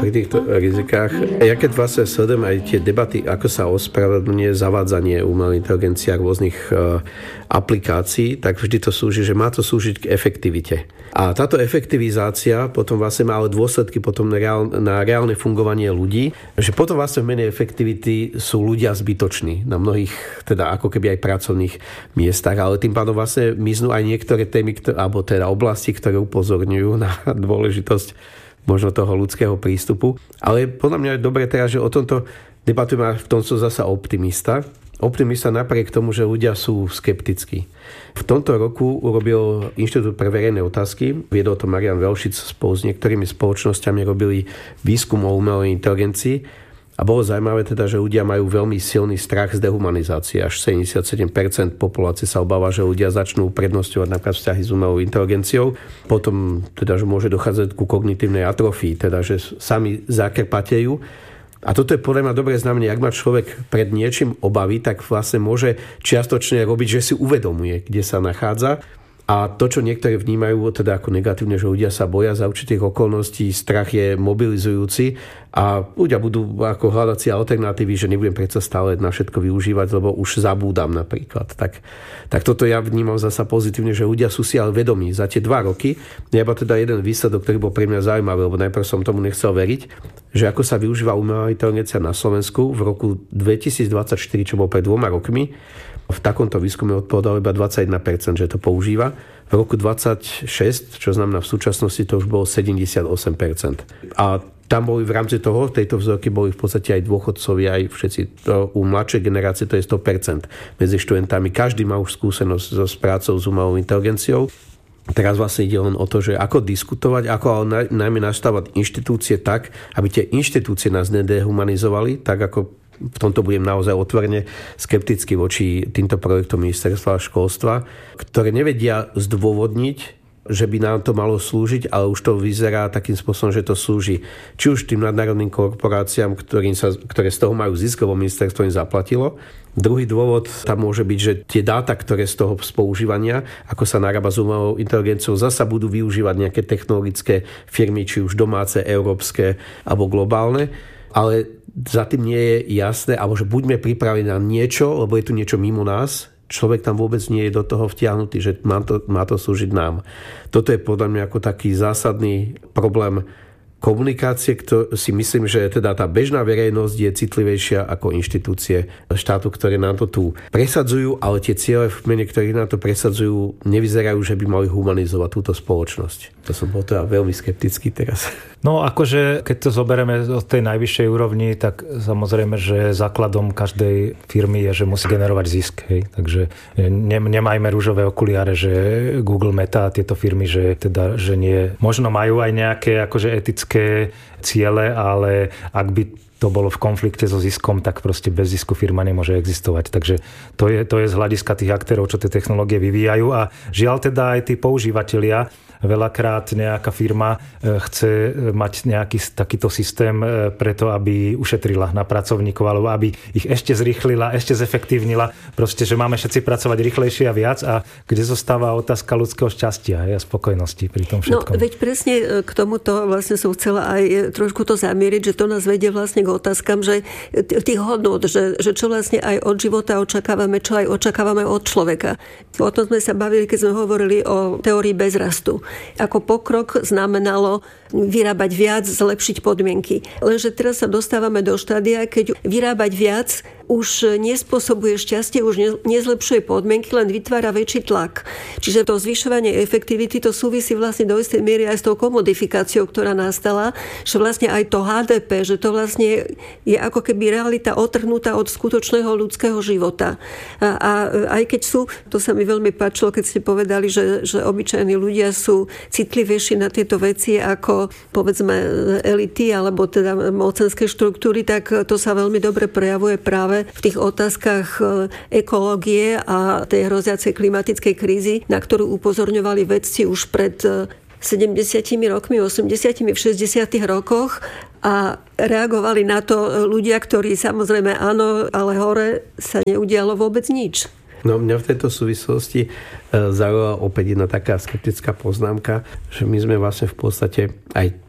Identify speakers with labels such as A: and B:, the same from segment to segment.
A: pri týchto rizikách. Ja keď vlastne sledujem aj tie debaty, ako sa ospravedlňuje zavádzanie umelej inteligencie a rôznych aplikácií, tak vždy to slúži, že má to slúžiť k efektivite. A táto efektivizácia potom vlastne má ale dôsledky potom na reálne fungovanie ľudí, že potom vlastne v mene efektivity sú ľudia zbytoční na mnohých, teda ako keby aj pracovných miestach, ale tým pádom vlastne miznú aj niektoré témy, alebo teda oblasti, ktoré upozorňujú na dôležitosť možno toho ľudského prístupu. Ale podľa mňa je dobre teraz, že o tomto debatujeme, v tom som zasa optimista. Optimista napriek tomu, že ľudia sú skeptickí. V tomto roku urobil Inštitút pre verejné otázky, viedol to Marian Velšic spolu s niektorými spoločnosťami, robili výskum o umelej inteligencii a bolo zaujímavé teda, že ľudia majú veľmi silný strach z dehumanizácie. Až 77% populácie sa obáva, že ľudia začnú prednosťovať napríklad vzťahy s umelou inteligenciou. Potom teda, že môže dochádzať ku kognitívnej atrofii, teda, že sami zakrpatejú. A toto je podľa mňa dobré znamenie, ak má človek pred niečím obavy, tak vlastne môže čiastočne robiť, že si uvedomuje, kde sa nachádza. A to, čo niektorí vnímajú teda ako negatívne, že ľudia sa boja za určitých okolností, strach je mobilizujúci a ľudia budú ako hľadať si alternatívy, že nebudem predsa stále na všetko využívať, lebo už zabúdam napríklad. Tak toto ja vnímam zasa pozitívne, že ľudia sú si ale vedomí za tie 2 roky. Iba teda jeden výsledok, ktorý bol pre mňa zaujímavý, lebo najprv som tomu nechcel veriť, že ako sa využíva umelá inteligencia na Slovensku v roku 2024, čo bol pred 2 rokmi, v takomto výskume odpovedalo iba 21%, že to používa. V roku 2026, čo znamená v súčasnosti, to už bolo 78%. A tam boli v rámci toho, tejto vzorky boli v podstate aj dôchodcovia, aj všetci u mladšej generácie, to je 100% medzi študentami. Každý má už skúsenosť so prácou s umelou inteligenciou. Teraz vlastne ide len o to, že ako diskutovať, ako ale najmä nastavať inštitúcie tak, aby tie inštitúcie nás nedehumanizovali, tak ako v tomto budem naozaj otvorene skeptický voči týmto projektom ministerstva školstva, ktoré nevedia zdôvodniť, že by nám to malo slúžiť, ale už to vyzerá takým spôsobom, že to slúži či už tým nadnárodným korporáciám, ktoré z toho majú zisk, lebo ministerstvo im zaplatilo. Druhý dôvod tam môže byť, že tie dáta, ktoré z toho používania, ako sa narába s umelou inteligenciou, zasa budú využívať nejaké technologické firmy, či už domáce, európske alebo globálne, ale za tým nie je jasné, alebo že buďme pripravení na niečo, lebo je tu niečo mimo nás, človek tam vôbec nie je do toho vtiahnutý, že má to slúžiť nám. Toto je podľa mňa ako taký zásadný problém komunikácie, si myslím, že teda tá bežná verejnosť je citlivejšia ako inštitúcie štátu, ktoré nám to tu presadzujú, ale tie ciele, v mene ktorých nám to presadzujú, nevyzerajú, že by mali humanizovať túto spoločnosť. To som bol teda veľmi skeptický teraz.
B: No akože, keď to zoberieme od tej najvyššej úrovni, tak samozrejme, že základom každej firmy je, že musí generovať zisk. Hej? Takže nemajme rúžové okuliare, že Google, Meta a tieto firmy, že nie. Možno majú aj nejaké akože etické ciele, ale ak by to bolo v konflikte so ziskom, tak proste bez zisku firma nemôže existovať. Takže to je z hľadiska tých aktérov, čo tie technológie vyvíjajú. A žiaľ teda aj tí používatelia, veľakrát nejaká firma chce mať nejaký takýto systém preto, aby ušetrila na pracovníkov, alebo aby ich ešte zrýchlila, ešte zefektívnila. Proste, že máme všetci pracovať rýchlejšie a viac a kde zostáva otázka ľudského šťastia a spokojnosti pri tom všetkom.
C: No, veď presne k tomuto vlastne som chcela aj trošku to zamieriť, že to nás vedie vlastne k otázkam, že tých hodnôt, že čo vlastne aj od života očakávame, čo aj očakávame od človeka. O tom sme sa bavili, keď sme hovorili o teórii bezrastu. Ako pokrok znamenalo vyrábať viac, zlepšiť podmienky. Lenže teraz sa dostávame do štádia, keď vyrábať viac už nespôsobuje šťastie, už nezlepšuje podmienky, len vytvára väčší tlak. Čiže to zvyšovanie efektivity, to súvisí vlastne do istej miery aj s tou komodifikáciou, ktorá nastala, že vlastne aj to HDP, že to vlastne je ako keby realita otrhnutá od skutočného ľudského života. A aj keď sú, to sa mi veľmi páčilo, keď ste povedali, že obyčajní ľudia sú citlivejší na tieto veci ako povedzme elity alebo teda mocenské štruktúry, tak to sa veľmi dobre prejavuje práve v tých otázkach ekológie a tej hroziacej klimatickej krízy, na ktorú upozorňovali vedci už pred 70 rokmi, 80, v 60 rokoch a reagovali na to ľudia, ktorí samozrejme áno, ale hore sa neudialo vôbec nič.
A: No mňa v tejto súvislosti zaujala opäť jedna taká skeptická poznámka, že my sme vlastne v podstate aj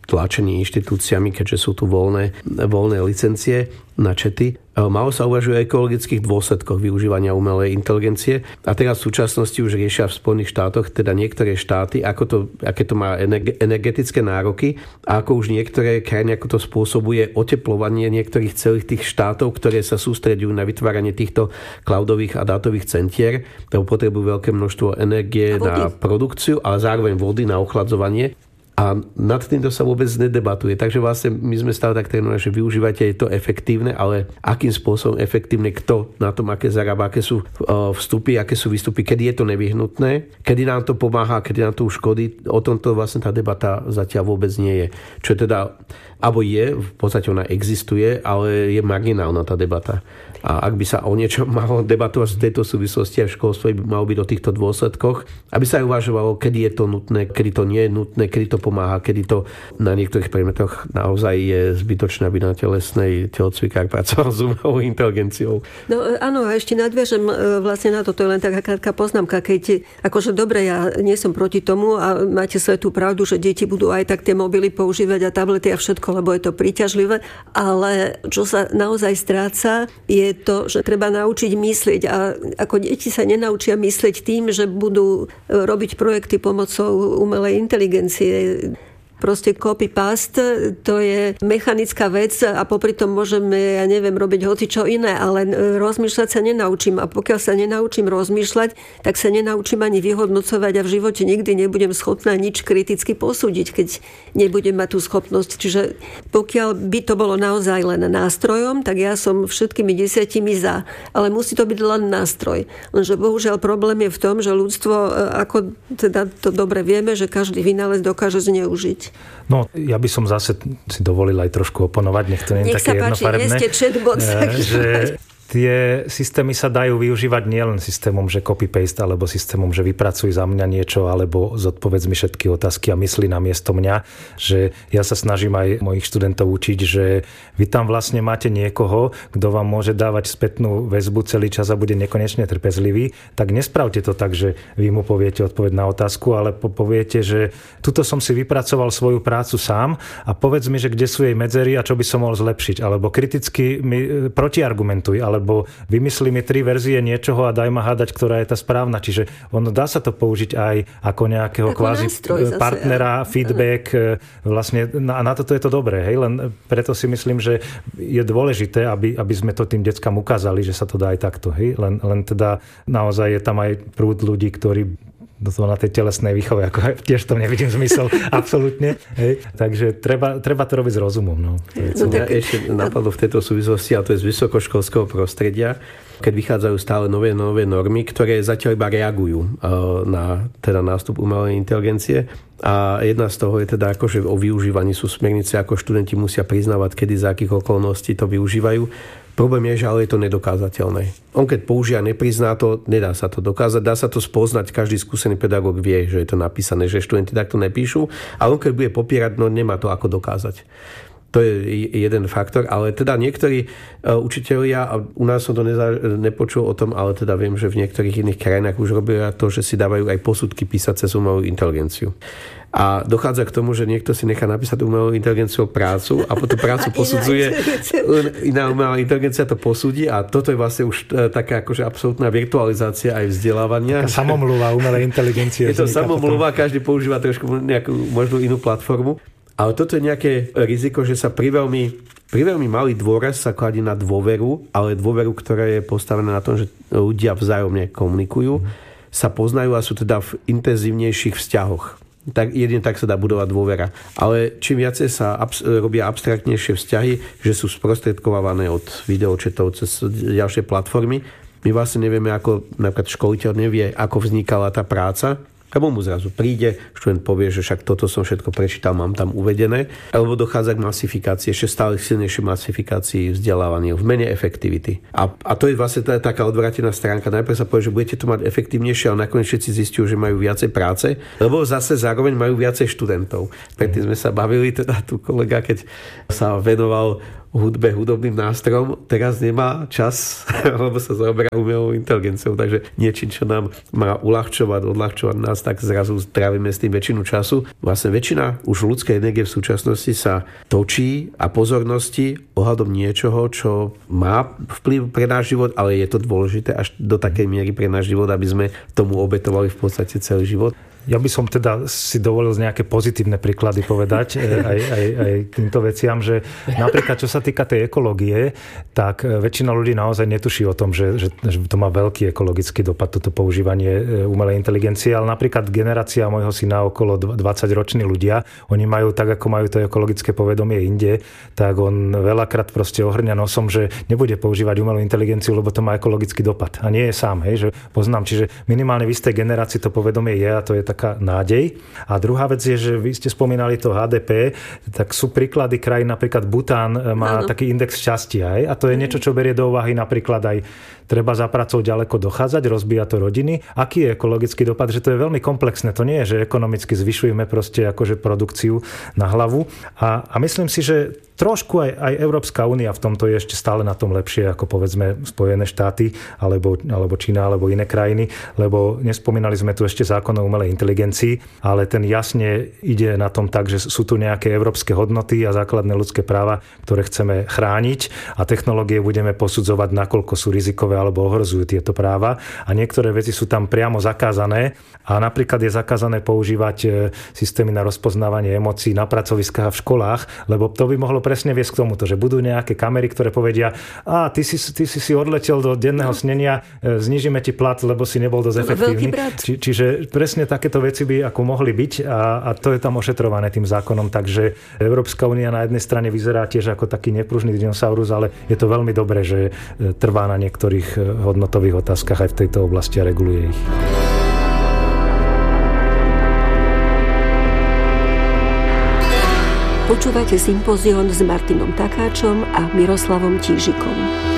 A: tlačení inštitúciami, keďže sú tu voľné licencie na chaty. Malo sa uvažuje o ekologických dôsledkoch využívania umelej inteligencie a teraz v súčasnosti už riešia v Spojených štátoch teda niektoré štáty, aké to má energetické nároky a ako už niektoré krajiny, ako to spôsobuje oteplovanie niektorých celých tých štátov, ktoré sa sústreďujú na vytváranie týchto cloudových a dátových centier, ktoré potrebujú veľké množstvo energie na produkciu, ale zároveň vody na ochladzovanie. A nad týmto sa vôbec nedebatuje. Takže vlastne my sme stále tak trénovali, že využívate, je to efektívne, ale akým spôsobom efektívne, kto na tom, aké zarába, aké sú vstupy, aké sú výstupy, kedy je to nevyhnutné, kedy nám to pomáha, kedy nám to uškodí. O tomto vlastne tá debata zatiaľ vôbec nie je. Čo je teda, alebo je, v podstate ona existuje, ale je marginálna tá debata. A ak by sa o niečo malo debatovať v tejto súvislosti a v školstve by malo byť o týchto dôsledkoch, aby sa aj uvažovalo, kedy je to nutné, kedy to nie je nutné, kedy to pomáha, kedy to na niektorých predmetoch naozaj je zbytočné, aby na telesnej telocvikár pracoval s umelou inteligenciou.
C: No áno, a ešte nadviažem vlastne na to je len taká krátka poznámka, keď akože dobre, ja nie som proti tomu a máte svetú pravdu, že deti budú aj tak tie mobily používať a tablety a všetko, lebo je to príťažlivé, ale čo sa naozaj stráca, je to, že treba naučiť myslieť a ako deti sa nenaučia myslieť tým, že budú robiť projekty pomocou umelej inteligencie. Proste copy-paste, to je mechanická vec a popri tom môžeme, robiť hocičo iné, ale rozmýšľať sa nenaučím. A pokiaľ sa nenaučím rozmýšľať, tak sa nenaučím ani vyhodnocovať a v živote nikdy nebudem schopná nič kriticky posúdiť, keď nebudem mať tú schopnosť. Čiže pokiaľ by to bolo naozaj len nástrojom, tak ja som všetkými 10 za. Ale musí to byť len nástroj. Lenže bohužiaľ problém je v tom, že ľudstvo, ako teda to dobre vieme, že každý vynález dokáže zneužiť.
B: No, ja by som zase si dovolil aj trošku oponovať, nech to nie je také jednofarebné.
C: Nech sa páči, nie ste chatbot.
B: Že tie systémy sa dajú využívať nielen systémom, že copy-paste, alebo systémom, že vypracuj za mňa niečo, alebo zodpovedz mi všetky otázky a myslí na miesto mňa. Že ja sa snažím aj mojich študentov učiť, že vy tam vlastne máte niekoho, kto vám môže dávať spätnú väzbu celý čas a bude nekonečne trpezlivý, tak nespravte to tak, že vy mu poviete odpoveď na otázku, ale poviete, že tuto som si vypracoval svoju prácu sám a povedz mi, že kde sú jej medzery a čo by som mohol zlepšiť, alebo kriticky mi protiargumentuj, alebo vymyslí mi 3 verzie niečoho a daj ma hádať, ktorá je tá správna. Čiže dá sa to použiť aj ako nejakého kvázi partnera, feedback. Vlastne na toto je to dobré. Hej? Len preto si myslím, že je dôležité, aby sme to tým deckám ukázali, že sa to dá aj takto. Hej? Len teda naozaj je tam aj prúd ľudí, ktorí na tej telesnej výchove, ako tiež to nevidím zmysel, absolútne. Hej. Takže treba to robiť s rozumom. No.
A: Mňa ešte napadlo v tejto súvislosti, a to je z vysokoškolského prostredia, keď vychádzajú stále nové normy, ktoré zatiaľ iba reagujú na teda nástup umelej inteligencie. A jedna z toho je teda akože o využívaní sú smernice, ako študenti musia priznávať, kedy za akých okolností to využívajú. Problém je, že ale je to nedokázateľné. On keď použije a neprizná to, nedá sa to dokázať, dá sa to spoznať, každý skúsený pedagóg vie, že je to napísané, že študenti takto nepíšu, ale on keď bude popierať, no nemá to ako dokázať. To je jeden faktor, ale teda niektorí učitelia, a u nás som to nepočul o tom, ale teda viem, že v niektorých iných krajinách už robia to, že si dávajú aj posudky písať cez umelú inteligenciu. A dochádza k tomu, že niekto si nechá napísať umelou inteligenciou prácu a potom prácu posudzuje, iná umelá inteligencia to posúdi a toto je vlastne už taká akože absolútna virtualizácia aj vzdelávania.
B: Taká samomluva umelej inteligencie.
A: Je to samomluva, každý používa trošku nejakú možno inú platformu. Ale toto je nejaké riziko, že sa pri veľmi malý dôraz sa kladí na dôveru, ale dôveru, ktorá je postavená na tom, že ľudia vzájomne komunikujú, sa poznajú a sú teda v intenzívnejších vzťahoch. Tak jedine tak sa dá budovať dôvera. Ale čím viacej sa robia abstraktnejšie vzťahy, že sú sprostredkovávané od videočetov cez ďalšie platformy, my vlastne nevieme, ako napríklad školiteľ nevie, ako vznikala tá práca, lebo mu zrazu príde, študent povie, že však toto som všetko prečítal, mám tam uvedené, alebo dochádza k masifikácii, ešte stále silnejšej masifikácii vzdelávania v mene efektivity. A to je vlastne taká odvrátená stránka. Najprv sa povie, že budete to mať efektívnejšie, ale nakoniec všetci zistujú, že majú viacej práce, lebo zase zároveň majú viacej študentov. Predtým sme sa bavili, teda tu kolega, keď sa venoval hudbe, hudobným nástrojom, teraz nemá čas, lebo sa zaoberá umelou inteligenciou, takže niečím, čo nám má odľahčovať nás, tak zrazu trávime s tým väčšinu času. Vlastne väčšina už ľudskej energie v súčasnosti sa točí a pozornosti ohľadom niečoho, čo má vplyv pre náš život, ale je to dôležité až do takej miery pre náš život, aby sme tomu obetovali v podstate celý život.
B: Ja by som teda si dovolil nejaké pozitívne príklady povedať aj týmto veciam, že napríklad čo sa týka tej ekológie, tak väčšina ľudí naozaj netuší o tom, že to má veľký ekologický dopad, toto používanie umelej inteligencie, ale napríklad generácia môjho syna, okolo 20-roční ľudia, oni majú tak, ako majú to ekologické povedomie inde, tak on veľakrát proste ohrňa nosom, že nebude používať umelú inteligenciu, lebo to má ekologický dopad. A nie je sám, hej, že poznám, čiže minimálne v istej generácii to povedomie je a to je taká nádej. A druhá vec je, že vy ste spomínali to HDP, tak sú príklady krajín, napríklad Bután má taký index šťastia, hej? A to je niečo, čo berie do úvahy napríklad aj treba za pracou ďaleko dochádzať, rozbíja to rodiny. Aký je ekologický dopad? Že to je veľmi komplexné. To nie je, že ekonomicky zvyšujeme proste akože produkciu na hlavu. A myslím si, že trošku aj Európska únia v tomto je ešte stále na tom lepšie, ako povedzme Spojené štáty, alebo Čína, alebo iné krajiny, lebo nespomínali sme tu ešte zákon o umelej inteligencii, ale ten jasne ide na tom tak, že sú tu nejaké európske hodnoty a základné ľudské práva, ktoré chceme chrániť a technológie budeme posudzovať, nakoľko sú rizikové alebo ohrozujú tieto práva. A niektoré veci sú tam priamo zakázané a napríklad je zakázané používať systémy na rozpoznávanie emócií na pracoviskách a v školách, lebo to by mohlo presne viesť k tomuto, že budú nejaké kamery, ktoré povedia, ty si odletel do denného snenia, znížime ti plat, lebo si nebol dosť efektívny. Čiže presne takéto veci by ako mohli byť a to je tam ošetrované tým zákonom, takže Európska únia na jednej strane vyzerá tiež ako taký nepružný dinosaurus, ale je to veľmi dobré, že trvá na niektorých hodnotových otázkach aj v tejto oblasti a reguluje ich.
C: Počúvate Sympozión s Martinom Takáčom a Miroslavom Tížikom.